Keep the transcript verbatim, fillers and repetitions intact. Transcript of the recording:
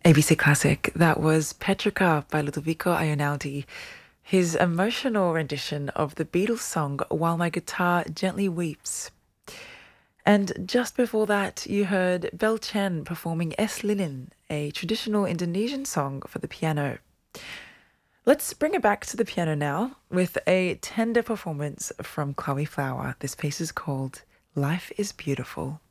A B C Classic. That was Petrica by Ludovico Einaudi. His emotional rendition of the Beatles song While My Guitar Gently Weeps. And just before that, you heard Bel Chen performing Es Lilin, a traditional Indonesian song for the piano. Let's bring it back to the piano now with a tender performance from Chloe Flower. This piece is called Life is Beautiful.